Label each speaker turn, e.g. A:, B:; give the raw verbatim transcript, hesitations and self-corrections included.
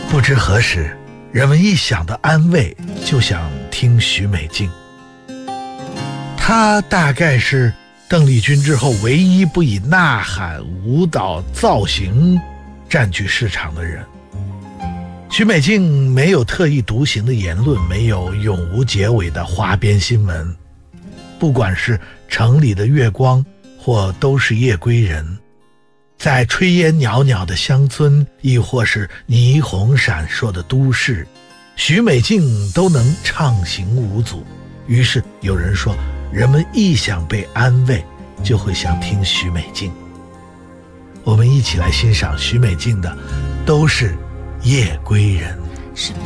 A: 不知何时，人们一想到安慰，就想听许美静。她大概是邓丽君之后唯一不以呐喊、舞蹈、造型占据市场的人。许美静没有特立独行的言论，没有永无结尾的花边新闻。不管是城里的月光，或都是夜归人，在炊烟袅袅的乡村，亦或是霓虹闪烁的都市，许美静都能畅行无阻。于是有人说，人们一想被安慰，就会想听许美静。我们一起来欣赏许美静的《都是夜归人》。
B: 是